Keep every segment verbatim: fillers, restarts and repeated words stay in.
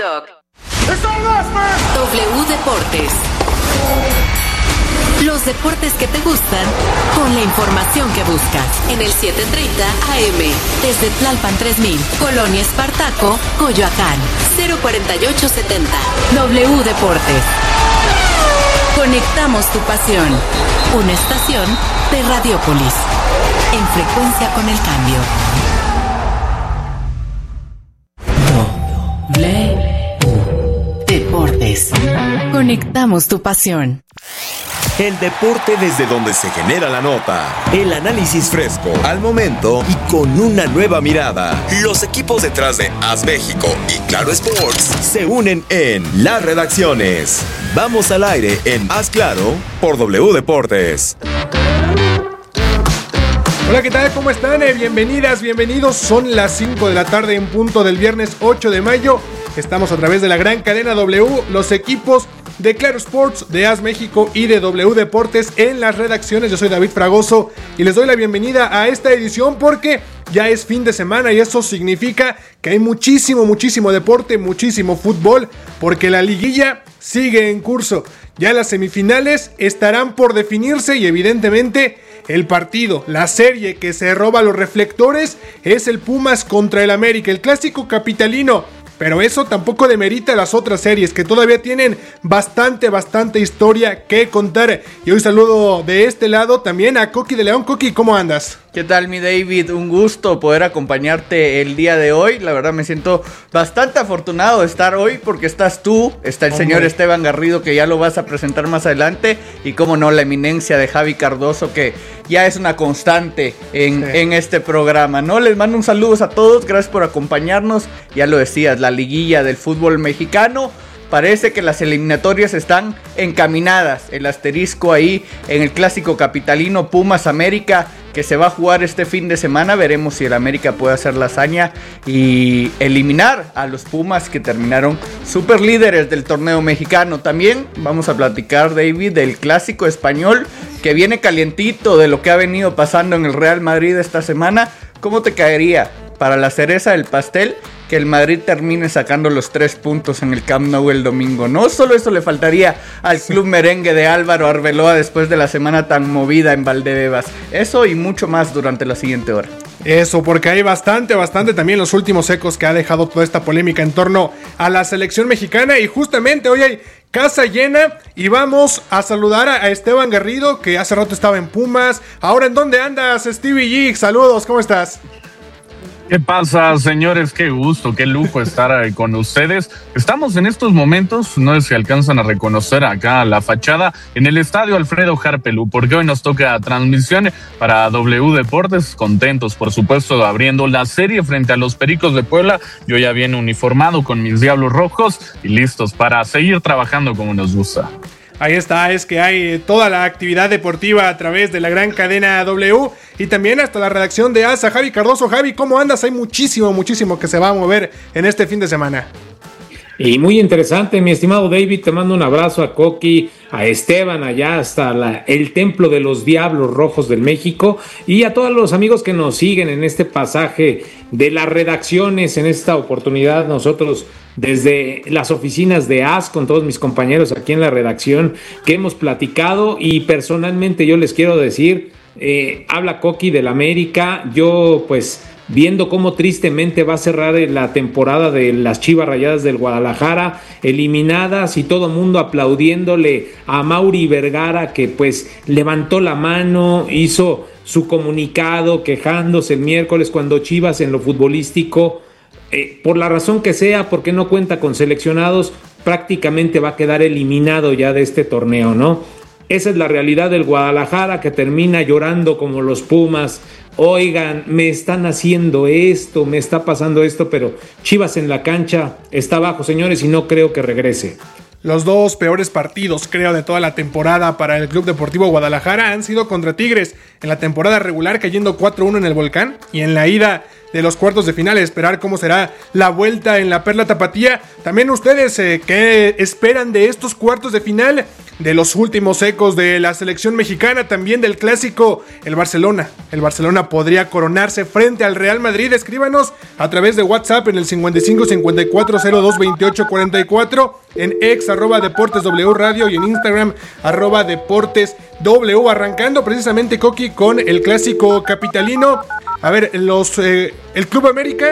TikTok. W Deportes. Los deportes que te gustan con la información que buscas en el setecientos treinta A M desde Tlalpan tres mil, Colonia Espartaco, Coyoacán, cero cuarenta y ocho setenta. W Deportes. Conectamos tu pasión. Una estación de Radiópolis. En frecuencia con el cambio. W Deportes. Conectamos tu pasión. El deporte desde donde se genera la nota. El análisis fresco, al momento y con una nueva mirada. Los equipos detrás de A S México y Claro Sports se unen en Las Redacciones. Vamos al aire en Haz Claro por W Deportes. Hola, ¿qué tal? ¿Cómo están? Eh, bienvenidas, bienvenidos. Son las cinco de la tarde en punto del viernes ocho de mayo. Estamos a través de la gran cadena W, los equipos de Claro Sports, de A S México y de W Deportes en Las Redacciones. Yo soy David Fragoso y les doy la bienvenida a esta edición porque ya es fin de semana y eso significa que hay muchísimo, muchísimo deporte, muchísimo fútbol, porque la liguilla sigue en curso. Ya las semifinales estarán por definirse y evidentemente el partido, la serie que se roba los reflectores es el Pumas contra el América, el clásico capitalino. Pero eso tampoco demerita las otras series que todavía tienen bastante, bastante historia que contar. Y hoy saludo de este lado también a Coqui de León. Coqui, ¿cómo andas? ¿Qué tal, mi David? Un gusto poder acompañarte el día de hoy. La verdad me siento bastante afortunado de estar hoy porque estás tú, está el Hombre. señor Esteban Garrido, que ya lo vas a presentar más adelante, y cómo no, la eminencia de Javi Cardoso, que ya es una constante en, sí. en este programa, ¿no? Les mando un saludo a todos, gracias por acompañarnos. Ya lo decías, la liguilla del fútbol mexicano. Parece que las eliminatorias están encaminadas. El asterisco ahí en el clásico capitalino Pumas América, que se va a jugar este fin de semana. Veremos si el América puede hacer la hazaña y eliminar a los Pumas, que terminaron super líderes del torneo mexicano. También vamos a platicar, David, del clásico español, que viene calientito de lo que ha venido pasando en el Real Madrid esta semana. ¿Cómo te caería para la cereza del pastel que el Madrid termine sacando los tres puntos en el Camp Nou el domingo? No solo eso le faltaría al club merengue de Álvaro Arbeloa después de la semana tan movida en Valdebebas. Eso y mucho más durante la siguiente hora. Eso, porque hay bastante, bastante también los últimos ecos que ha dejado toda esta polémica en torno a la selección mexicana. Y justamente hoy hay casa llena y vamos a saludar a Esteban Garrido, que hace rato estaba en Pumas. Ahora, ¿en dónde andas, Stevie G? Saludos, ¿cómo estás? ¿Qué pasa, señores? Qué gusto, qué lujo estar con ustedes. Estamos en estos momentos, no sé si alcanzan a reconocer acá la fachada, en el estadio Alfredo Harpelú, porque hoy nos toca transmisión para W Deportes. Contentos, por supuesto, abriendo la serie frente a los Pericos de Puebla. Yo ya bien uniformado con mis Diablos Rojos y listos para seguir trabajando como nos gusta. Ahí está, es que hay toda la actividad deportiva a través de la gran cadena W y también hasta la redacción de A S A. Javi Cardoso, Javi, ¿cómo andas? Hay muchísimo, muchísimo que se va a mover en este fin de semana. Y muy interesante, mi estimado David, te mando un abrazo a Coqui, a Esteban, allá hasta la, el templo de los Diablos Rojos del México, y a todos los amigos que nos siguen en este pasaje de las redacciones. En esta oportunidad nosotros desde las oficinas de A S, con todos mis compañeros aquí en la redacción, que hemos platicado, y personalmente yo les quiero decir, eh, habla Coqui del América, yo pues viendo cómo tristemente va a cerrar la temporada de las Chivas Rayadas del Guadalajara, eliminadas, y todo mundo aplaudiéndole a Mauri Vergara, que pues levantó la mano, hizo su comunicado quejándose el miércoles cuando Chivas en lo futbolístico, eh, por la razón que sea, porque no cuenta con seleccionados, prácticamente va a quedar eliminado ya de este torneo, ¿no? Esa es la realidad del Guadalajara, que termina llorando como los Pumas. Oigan, me están haciendo esto, me está pasando esto, pero Chivas en la cancha está abajo, señores, y no creo que regrese. Los dos peores partidos, creo, de toda la temporada para el Club Deportivo Guadalajara han sido contra Tigres, en la temporada regular cayendo cuatro uno en el Volcán, y en la ida de los cuartos de final. Esperar cómo será la vuelta en la Perla Tapatía. También ustedes, eh, ¿qué esperan de estos cuartos de final? de los últimos ecos de la selección mexicana, también del clásico, el Barcelona. El Barcelona podría coronarse frente al Real Madrid. Escríbanos a través de WhatsApp en el cincuenta y cinco cincuenta y cuatro cero dos veintiocho cuarenta y cuatro, en ex arroba Deportes W Radio y en Instagram arroba Deportes W. Arrancando precisamente, Coqui, con el clásico capitalino. A ver, los eh, el Club América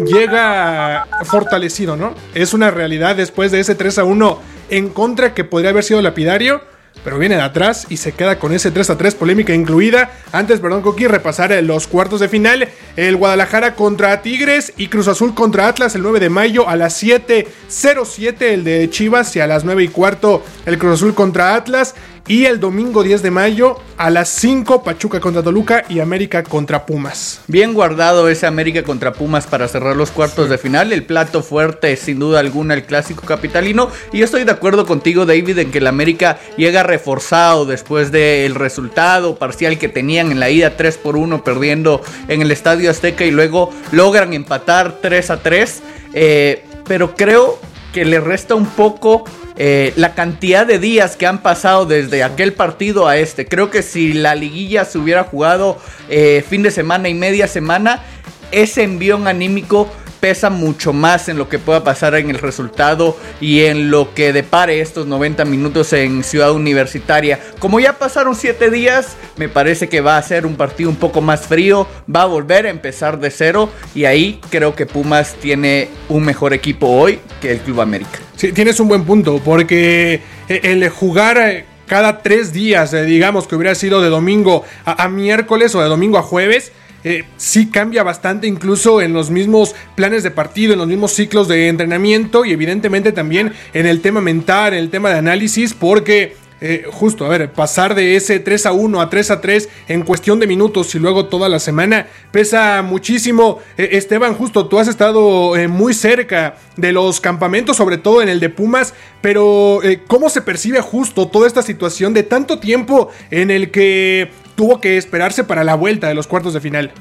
llega fortalecido, ¿no? Es una realidad después de ese tres a uno en contra que podría haber sido lapidario, pero viene de atrás y se queda con ese tres a tres, polémica incluida. Antes, perdón, Coqui, repasar los cuartos de final. El Guadalajara contra Tigres y Cruz Azul contra Atlas el nueve de mayo a las siete cero siete, el de Chivas, y a las nueve y cuarto el Cruz Azul contra Atlas. Y el domingo diez de mayo a las cinco, Pachuca contra Toluca y América contra Pumas. Bien guardado ese América contra Pumas para cerrar los cuartos de final. El plato fuerte, sin duda alguna, el clásico capitalino. Y estoy de acuerdo contigo, David, en que el América llega reforzado después del resultado parcial que tenían en la ida tres por uno, perdiendo en el Estadio Azteca, y luego logran empatar tres a tres. Eh, pero creo que le resta un poco Eh, la cantidad de días que han pasado desde aquel partido a este. Creo que si la liguilla se hubiera jugado eh, fin de semana y media semana, ese envión anímico pesa mucho más en lo que pueda pasar en el resultado y en lo que depare estos noventa minutos en Ciudad Universitaria. Como ya pasaron siete días, me parece que va a ser un partido un poco más frío, va a volver a empezar de cero, y ahí creo que Pumas tiene un mejor equipo hoy que el Club América. Sí, tienes un buen punto, porque el jugar cada tres días, digamos que hubiera sido de domingo a, a miércoles o de domingo a jueves, Eh, sí cambia bastante, incluso en los mismos planes de partido, en los mismos ciclos de entrenamiento, y evidentemente también en el tema mental, en el tema de análisis, porque eh, justo, a ver, pasar de ese tres a uno a tres a tres en cuestión de minutos y luego toda la semana pesa muchísimo. eh, Esteban, justo tú has estado eh, muy cerca de los campamentos, sobre todo en el de Pumas, pero eh, ¿cómo se percibe justo toda esta situación de tanto tiempo en el que tuvo que esperarse para la vuelta de los cuartos de final?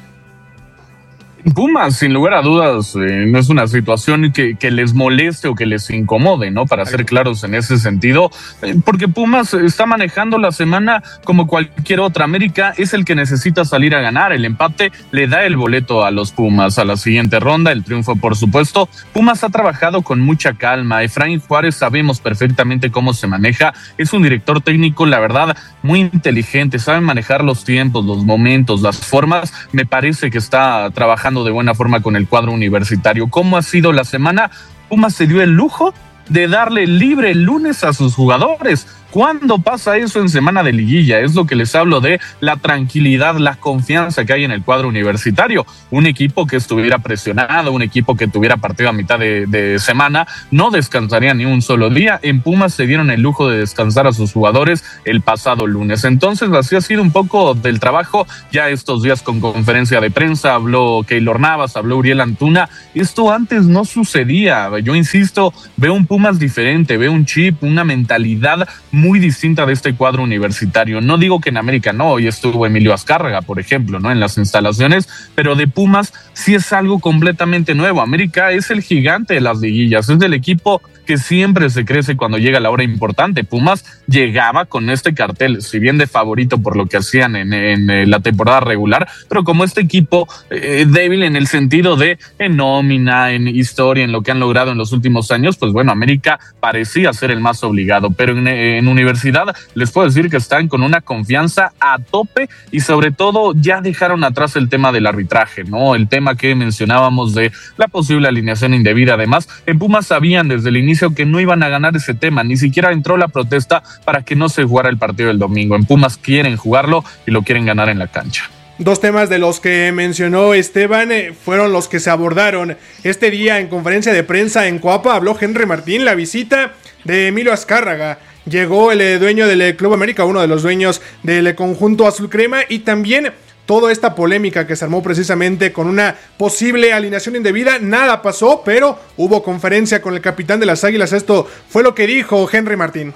Pumas, sin lugar a dudas, eh, no es una situación que, que les moleste o que les incomode, ¿no? Para ser claros en ese sentido, eh, porque Pumas está manejando la semana como cualquier otra. América es el que necesita salir a ganar. El empate le da el boleto a los Pumas a la siguiente ronda, el triunfo, por supuesto. Pumas ha trabajado con mucha calma. Efraín Juárez sabemos perfectamente cómo se maneja. Es un director técnico, la verdad, muy inteligente. Sabe manejar los tiempos, los momentos, las formas. Me parece que está trabajando de buena forma con el cuadro universitario. ¿Cómo ha sido la semana? Pumas se dio el lujo de darle libre el lunes a sus jugadores. ¿Cuándo pasa eso en semana de liguilla? Es lo que les hablo de la tranquilidad, la confianza que hay en el cuadro universitario. Un equipo que estuviera presionado, un equipo que tuviera partido a mitad de, de semana, no descansaría ni un solo día. En Pumas se dieron el lujo de descansar a sus jugadores el pasado lunes. Entonces, así ha sido un poco del trabajo ya estos días con conferencia de prensa. Habló Keylor Navas, habló Uriel Antuna. Esto antes no sucedía. Yo insisto, veo un Pumas diferente, veo un chip, una mentalidad muy distinta de este cuadro universitario. No digo que en América no, hoy estuvo Emilio Azcárraga, por ejemplo, ¿no? En las instalaciones, pero de Pumas sí es algo completamente nuevo. América es el gigante de las liguillas, es del equipo que siempre se crece cuando llega la hora importante. Pumas llegaba con este cartel, si bien de favorito por lo que hacían en, en, en la temporada regular, pero como este equipo eh, débil en el sentido de en nómina, en historia, en lo que han logrado en los últimos años, pues bueno, América parecía ser el más obligado, pero en, en universidad les puedo decir que están con una confianza a tope y sobre todo ya dejaron atrás el tema del arbitraje, ¿no? El tema que mencionábamos de la posible alineación indebida. Además, en Pumas sabían desde el inicio que no iban a ganar ese tema, ni siquiera entró la protesta para que no se jugara el partido del domingo. En Pumas quieren jugarlo y lo quieren ganar en la cancha. Dos temas de los que mencionó Esteban eh, fueron los que se abordaron este día en conferencia de prensa en Coapa. Habló Henry Martín, la visita de Emilio Azcárraga. Llegó el eh, dueño del eh, Club América, uno de los dueños del eh, conjunto azul crema, y también toda esta polémica que se armó precisamente con una posible alineación indebida. Nada pasó, pero hubo conferencia con el capitán de las Águilas. Esto fue lo que dijo Henry Martín.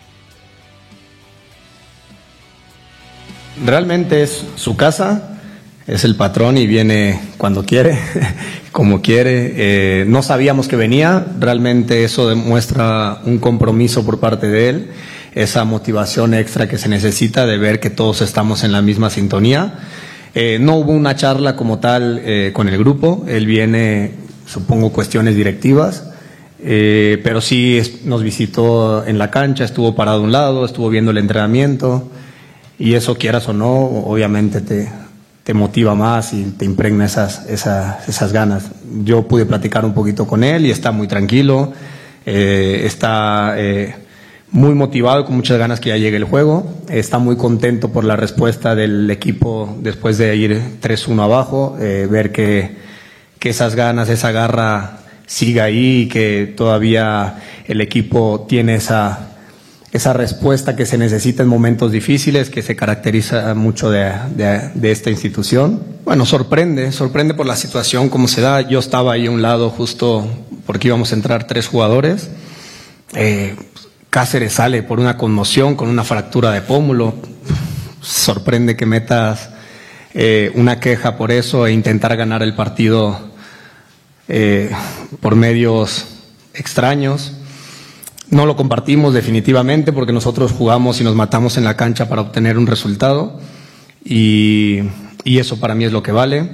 Realmente es su casa, es el patrón y viene cuando quiere, como quiere. Eh, no sabíamos que venía, realmente eso demuestra un compromiso por parte de él. esa motivación extra que se necesita de ver que todos estamos en la misma sintonía. Eh, no hubo una charla como tal eh, con el grupo, él viene, supongo, cuestiones directivas, eh, pero sí es, nos visitó en la cancha, estuvo parado a un lado, estuvo viendo el entrenamiento, y eso, quieras o no, obviamente te, te motiva más y te impregna esas, esas, esas ganas. Yo pude platicar un poquito con él y está muy tranquilo, eh, está... Eh, muy motivado y con muchas ganas que ya llegue el juego. Está muy contento por la respuesta del equipo después de ir tres uno abajo, eh, ver que, que esas ganas, esa garra siga ahí y que todavía el equipo tiene esa, esa respuesta que se necesita en momentos difíciles, que se caracteriza mucho de, de, de esta institución. Bueno, sorprende, sorprende por la situación como se da. Yo estaba ahí a un lado justo porque íbamos a entrar tres jugadores. Eh, Cáceres sale por una conmoción con una fractura de pómulo. Sorprende que metas eh, una queja por eso e intentar ganar el partido eh, por medios extraños. No lo compartimos definitivamente porque nosotros jugamos y nos matamos en la cancha para obtener un resultado y, y eso para mí es lo que vale.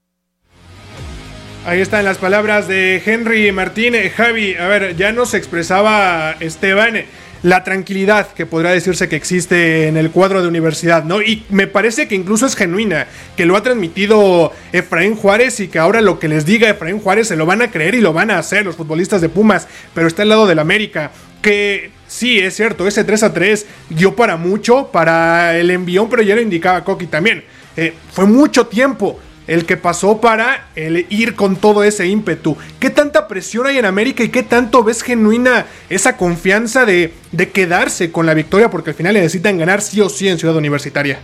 Ahí están las palabras de Henry Martín. Javi, a ver, ya nos expresaba Esteban la tranquilidad que podrá decirse que existe en el cuadro de Universidad, ¿no? Y me parece que incluso es genuina, que lo ha transmitido Efraín Juárez y que ahora lo que les diga Efraín Juárez se lo van a creer y lo van a hacer los futbolistas de Pumas, pero está al lado del América, que sí, es cierto, ese tres a tres dio para mucho, para el envión, pero ya lo indicaba Coqui también, eh, fue mucho tiempo el que pasó para el ir con todo ese ímpetu. ¿Qué tanta presión hay en América y qué tanto ves genuina esa confianza de, de quedarse con la victoria? Porque al final necesitan ganar sí o sí en Ciudad Universitaria.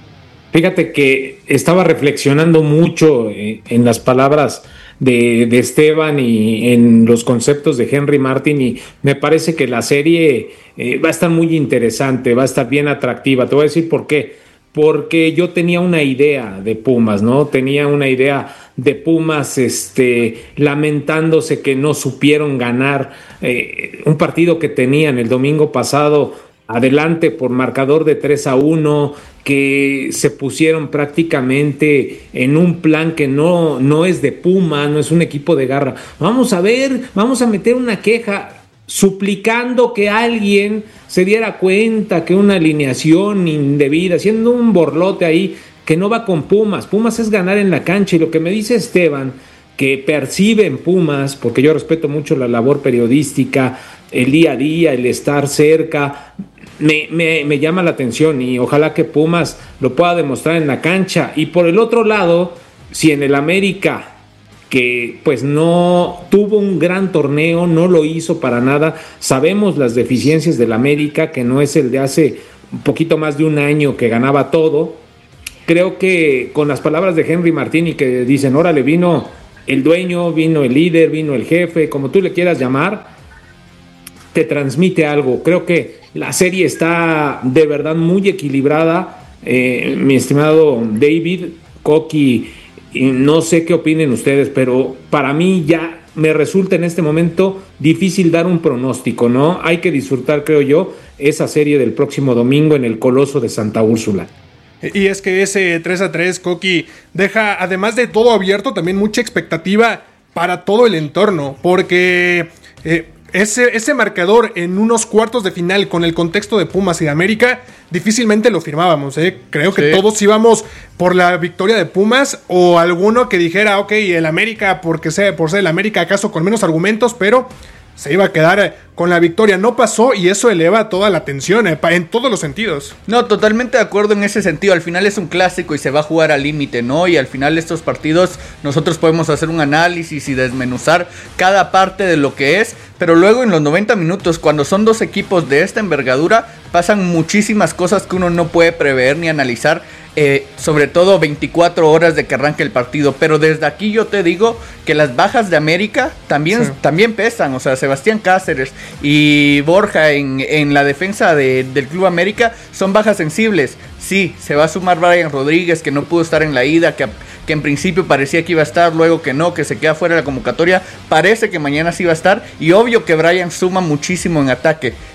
Fíjate que estaba reflexionando mucho eh, en las palabras de, de Esteban y en los conceptos de Henry Martin, y me parece que la serie eh, va a estar muy interesante, va a estar bien atractiva. Te voy a decir por qué. Porque yo tenía una idea de Pumas, ¿no? Tenía una idea de Pumas este, lamentándose que no supieron ganar eh, un partido que tenían el domingo pasado adelante por marcador de tres a uno, que se pusieron prácticamente en un plan que no, no es de Puma, no es un equipo de garra. Vamos a ver, vamos a meter una queja suplicando que alguien se diera cuenta que una alineación indebida, haciendo un borlote ahí, que no va con Pumas. Pumas es ganar en la cancha, y lo que me dice Esteban, que percibe en Pumas, porque yo respeto mucho la labor periodística, el día a día, el estar cerca, me, me, me llama la atención, y ojalá que Pumas lo pueda demostrar en la cancha. Y por el otro lado, si en el América, que pues no tuvo un gran torneo, no lo hizo para nada, sabemos las deficiencias del América, que no es el de hace un poquito más de un año que ganaba todo. Creo que con las palabras de Henry Martín y que dicen, órale, vino el dueño, vino el líder, vino el jefe, como tú le quieras llamar, te transmite algo. Creo que la serie está de verdad muy equilibrada, eh, mi estimado David, Coqui. Y no sé qué opinen ustedes, pero para mí ya me resulta en este momento difícil dar un pronóstico, ¿no? Hay que disfrutar, creo yo, esa serie del próximo domingo en el Coloso de Santa Úrsula. Y es que ese tres a tres, Coqui, deja, además de todo abierto, también mucha expectativa para todo el entorno, porque eh, ese, ese marcador en unos cuartos de final con el contexto de Pumas y de América, difícilmente lo firmábamos, ¿eh? Creo que sí. Todos íbamos por la victoria de Pumas, o alguno que dijera, ok, el América, porque sea, por ser el América, acaso con menos argumentos, pero se iba a quedar con la victoria. No pasó, y eso eleva toda la tensión eh, en todos los sentidos. No, totalmente de acuerdo en ese sentido. Al final es un clásico y se va a jugar al límite, ¿no? Y al final estos partidos nosotros podemos hacer un análisis y desmenuzar cada parte de lo que es, pero luego en los noventa minutos, cuando son dos equipos de esta envergadura, pasan muchísimas cosas que uno no puede prever ni analizar, eh, sobre todo veinticuatro horas de que arranque el partido. Pero desde aquí yo te digo que las bajas de América también, sí. también pesan. O sea, Sebastián Cáceres y Borja en, en la defensa de, del Club América son bajas sensibles. Sí, se va a sumar Brian Rodríguez, que no pudo estar en la ida, que, que en principio parecía que iba a estar, luego que no, que se queda fuera de la convocatoria. Parece que mañana sí va a estar, y obvio que Brian suma muchísimo en ataque.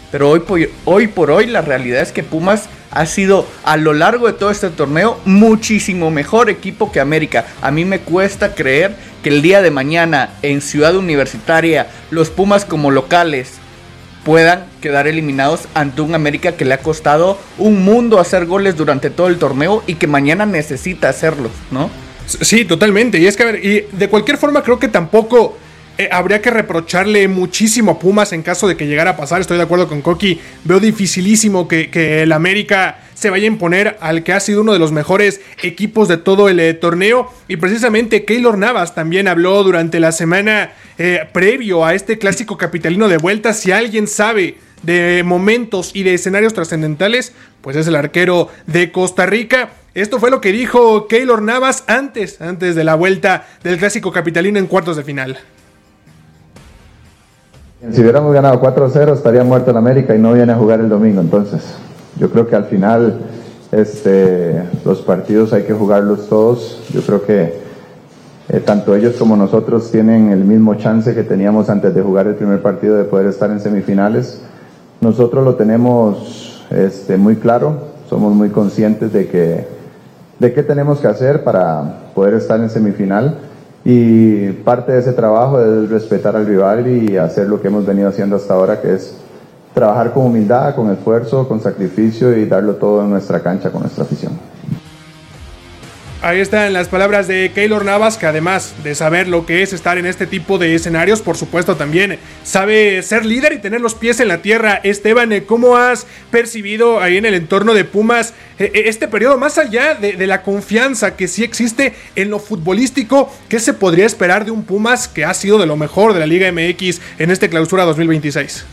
pero hoy por, hoy por hoy la realidad es que Pumas ha sido a lo largo de todo este torneo muchísimo mejor equipo que América. A mí me cuesta creer que el día de mañana en Ciudad Universitaria los Pumas como locales puedan quedar eliminados ante un América que le ha costado un mundo hacer goles durante todo el torneo y que mañana necesita hacerlos, ¿no? Sí, totalmente. Y es que, a ver, y de cualquier forma creo que tampoco eh, habría que reprocharle muchísimo a Pumas en caso de que llegara a pasar. Estoy de acuerdo con Coqui. Veo dificilísimo que, que el América se vaya a imponer al que ha sido uno de los mejores equipos de todo el eh, torneo. Y precisamente Keylor Navas también habló durante la semana eh, previo a este clásico capitalino de vuelta. Si alguien sabe de momentos y de escenarios trascendentales, pues es el arquero de Costa Rica. Esto fue lo que dijo Keylor Navas antes, antes de la vuelta del clásico capitalino en cuartos de final. Si hubiéramos ganado cuatro cero estaría muerto en América y no viene a jugar el domingo. Entonces yo creo que al final este, los partidos hay que jugarlos todos. Yo creo que eh, tanto ellos como nosotros tienen el mismo chance que teníamos antes de jugar el primer partido de poder estar en semifinales. Nosotros lo tenemos este, muy claro, somos muy conscientes de que de qué tenemos que hacer para poder estar en semifinal, y parte de ese trabajo es respetar al rival y hacer lo que hemos venido haciendo hasta ahora, que es trabajar con humildad, con esfuerzo, con sacrificio y darlo todo en nuestra cancha con nuestra afición. Ahí están las palabras de Keylor Navas, que además de saber lo que es estar en este tipo de escenarios, por supuesto también sabe ser líder y tener los pies en la tierra. Esteban, ¿cómo has percibido ahí en el entorno de Pumas este periodo, más allá de, de la confianza que sí existe en lo futbolístico? ¿Qué se podría esperar de un Pumas que ha sido de lo mejor de la Liga M X en este clausura dos mil veintiséis?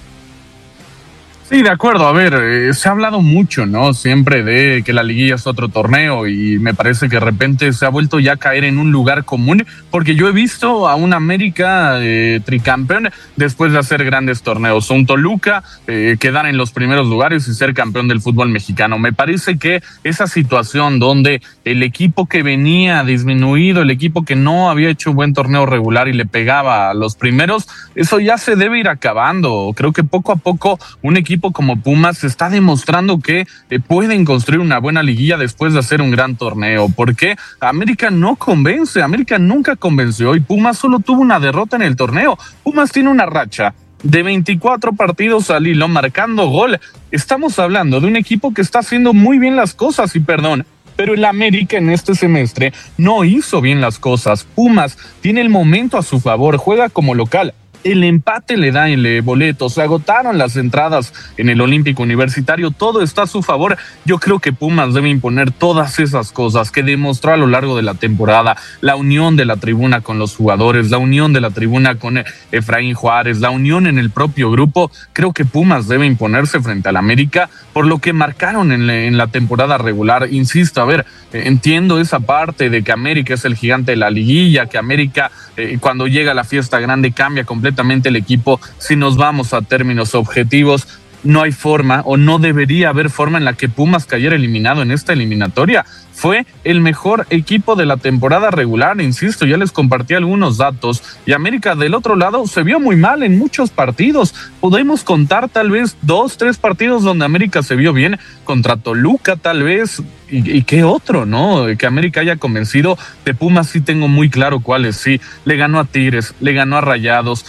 Sí, de acuerdo. A ver, eh, se ha hablado mucho, ¿no? Siempre de que la liguilla es otro torneo y me parece que de repente se ha vuelto ya a caer en un lugar común, porque yo he visto a un América eh, tricampeón después de hacer grandes torneos, un Toluca eh, quedar en los primeros lugares y ser campeón del fútbol mexicano. Me parece que esa situación donde el equipo que venía disminuido, el equipo que no había hecho un buen torneo regular y le pegaba a los primeros, eso ya se debe ir acabando. Creo que poco a poco un equipo como Pumas está demostrando que eh, pueden construir una buena liguilla después de hacer un gran torneo, porque América no convence, América nunca convenció y Pumas solo tuvo una derrota en el torneo. Pumas tiene una racha de veinticuatro partidos al hilo marcando gol. Estamos hablando de un equipo que está haciendo muy bien las cosas y perdón, pero el América en este semestre no hizo bien las cosas. Pumas tiene el momento a su favor, juega como local. El empate le da el boleto, se agotaron las entradas en el Olímpico Universitario, todo está a su favor. Yo creo que Pumas debe imponer todas esas cosas que demostró a lo largo de la temporada, la unión de la tribuna con los jugadores, la unión de la tribuna con Efraín Juárez, la unión en el propio grupo. Creo que Pumas debe imponerse frente al América por lo que marcaron en la, en la temporada regular. Insisto, a ver, eh, entiendo esa parte de que América es el gigante de la liguilla, que América eh, cuando llega la fiesta grande cambia completamente el equipo. Si nos vamos a términos objetivos, no hay forma o no debería haber forma en la que Pumas cayera eliminado en esta eliminatoria. Fue el mejor equipo de la temporada regular, insisto, ya les compartí algunos datos, y América del otro lado se vio muy mal en muchos partidos. Podemos contar tal vez dos, tres partidos donde América se vio bien, contra Toluca tal vez, y, y qué otro, ¿no? Que América haya convencido. De Pumas sí tengo muy claro cuáles, sí, le ganó a Tigres, le ganó a Rayados,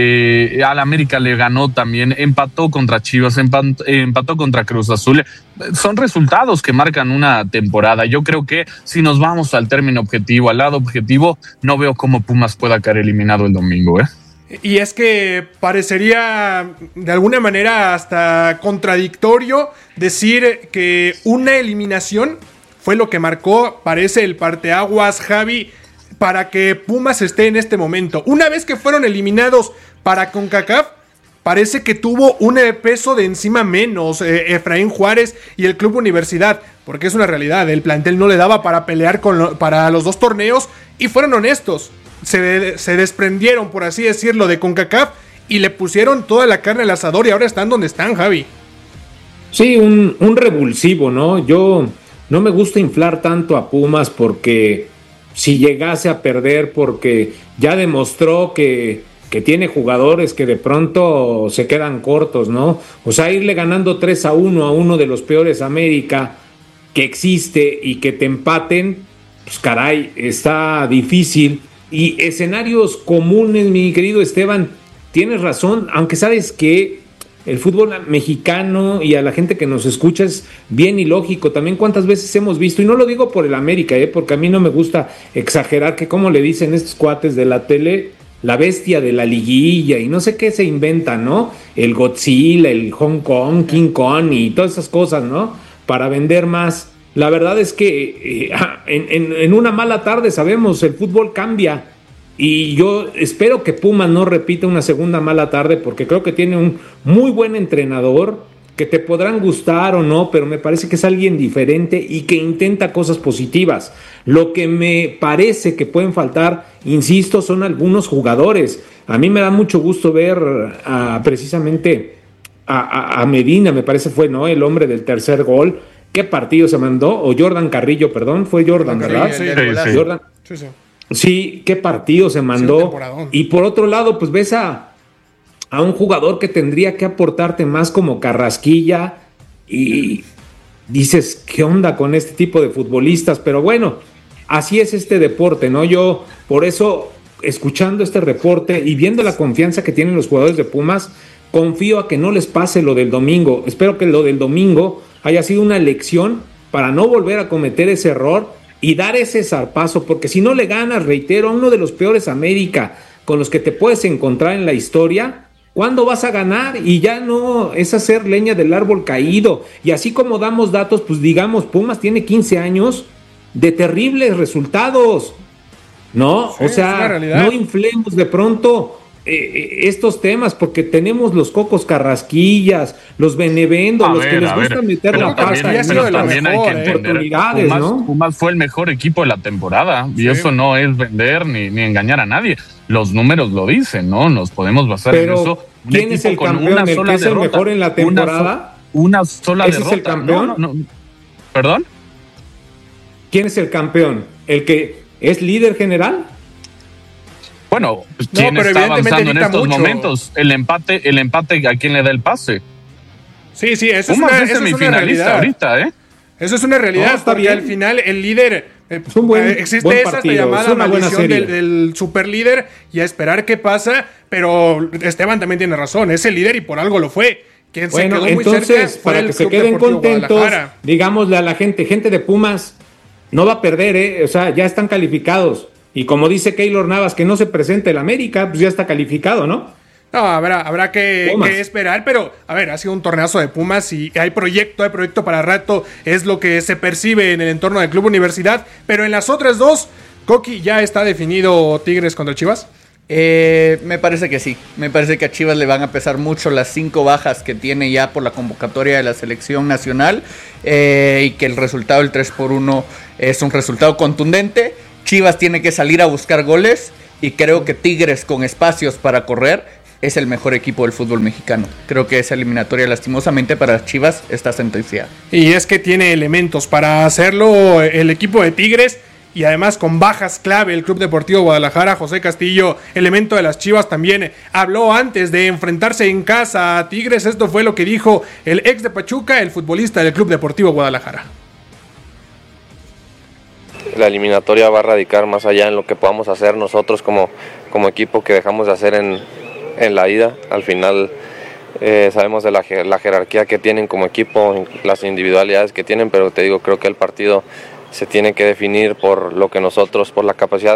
eh, al América le ganó también, empató contra Chivas, empató, empató contra Cruz Azul. Son resultados que marcan una temporada. Yo creo que si nos vamos al término objetivo, al lado objetivo, no veo cómo Pumas pueda caer eliminado el domingo, ¿eh? Y es que parecería de alguna manera hasta contradictorio decir que una eliminación fue lo que marcó, parece el parteaguas, Javi, para que Pumas esté en este momento. Una vez que fueron eliminados para CONCACAF, parece que tuvo un peso de encima menos eh, Efraín Juárez y el Club Universidad, porque es una realidad, el plantel no le daba para pelear con lo, para los dos torneos, y fueron honestos, se, se desprendieron, por así decirlo, de CONCACAF y le pusieron toda la carne al asador y ahora están donde están, Javi. Sí, un, un revulsivo, ¿no? Yo no me gusta inflar tanto a Pumas porque si llegase a perder, porque ya demostró que que tiene jugadores que de pronto se quedan cortos, ¿no? O sea, irle ganando tres a uno a uno de los peores América que existe y que te empaten, pues caray, está difícil. Y escenarios comunes, mi querido Esteban, tienes razón, aunque sabes que el fútbol mexicano y a la gente que nos escucha es bien ilógico. También cuántas veces hemos visto, y no lo digo por el América, ¿eh? Porque a mí no me gusta exagerar, que como le dicen estos cuates de la tele, la bestia de la liguilla y no sé qué se inventa, ¿no? El Godzilla, el Hong Kong, King Kong y todas esas cosas, ¿no? Para vender más. La verdad es que eh, en, en, en una mala tarde, sabemos, el fútbol cambia. Y yo espero que Pumas no repita una segunda mala tarde, porque creo que tiene un muy buen entrenador, que te podrán gustar o no, pero me parece que es alguien diferente y que intenta cosas positivas. Lo que me parece que pueden faltar, insisto, son algunos jugadores. A mí me da mucho gusto ver a, precisamente a, a, a Medina, me parece fue, ¿no? El hombre del tercer gol. ¿Qué partido se mandó? O Jordan Carrillo, perdón, fue Jordan, Carrillo, ¿verdad? sí, sí, sí. Jordan. Sí, sí. Sí, qué partido se mandó. Sí, y por otro lado, pues ves a, a un jugador que tendría que aportarte más como Carrasquilla y dices, ¿qué onda con este tipo de futbolistas? Pero bueno, así es este deporte, ¿no? Yo, por eso, escuchando este reporte y viendo la confianza que tienen los jugadores de Pumas, confío a que no les pase lo del domingo. Espero que lo del domingo haya sido una lección para no volver a cometer ese error y dar ese zarpazo, porque si no le ganas, reitero, a uno de los peores América con los que te puedes encontrar en la historia, ¿cuándo vas a ganar? Y ya no es hacer leña del árbol caído. Y así como damos datos, pues digamos, Pumas tiene quince años de terribles resultados, ¿no? Sí, o sea, no inflemos de pronto eh, estos temas, porque tenemos los Cocos Carrasquillas, los Benevendos, los ver, que les gusta ver, meter la pasta. También, pero también mejor, hay que eh, entender, Pumas, ¿no? Pumas fue el mejor equipo de la temporada, sí. Y eso no es vender ni, ni engañar a nadie. Los números lo dicen, ¿no? Nos podemos basar pero, en eso. Un ¿quién es el campeón? ¿El que es el mejor en la temporada? Una, so, una sola ¿Ese derrota. es el campeón? No, no, no. ¿Perdón? ¿Quién es el campeón? ¿El que es líder general? Bueno, ¿quién no, está avanzando en estos mucho. momentos? El empate, el empate, ¿a quién le da el pase? Sí, sí, eso Pumas es una, es eso semifinalista es una ahorita, ¿eh? Eso es una realidad, no, porque bien. Al final el líder, eh, es un buen, existe buen esa partido, llamada maldición del, del superlíder y a esperar qué pasa, pero Esteban también tiene razón, es el líder y por algo lo fue. Quien bueno, se quedó muy entonces, cerca para que se queden contentos, digámosle a la gente, gente de Pumas, no va a perder, ¿eh? O sea, ya están calificados. Y como dice Keylor Navas, que no se presente el América, pues ya está calificado, ¿no? No, habrá, habrá que, que esperar, pero a ver, ha sido un torneazo de Pumas y hay proyecto, hay proyecto para rato, es lo que se percibe en el entorno del Club Universidad, pero en las otras dos, Coqui, ¿ya está definido Tigres contra Chivas? Eh, me parece que sí, me parece que a Chivas le van a pesar mucho las cinco bajas que tiene ya por la convocatoria de la selección nacional eh, y que el resultado del tres por uno es un resultado contundente. Chivas tiene que salir a buscar goles y creo que Tigres con espacios para correr es el mejor equipo del fútbol mexicano. Creo que esa eliminatoria lastimosamente para Chivas está sentenciada. Y es que tiene elementos para hacerlo el equipo de Tigres y además con bajas clave el Club Deportivo Guadalajara. José Castillo, elemento de las Chivas, también habló antes de enfrentarse en casa a Tigres. Esto fue lo que dijo el ex de Pachuca, el futbolista del Club Deportivo Guadalajara. La eliminatoria va a radicar más allá en lo que podamos hacer nosotros como, como equipo que dejamos de hacer en, en la ida. Al final eh, sabemos de la, la jerarquía que tienen como equipo, las individualidades que tienen, pero te digo, creo que el partido se tiene que definir por lo que nosotros, por la capacidad